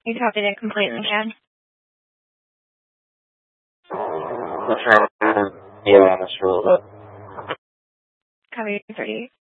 You copied it completely, Chad. What's wrong with you on this rule? Copy 30.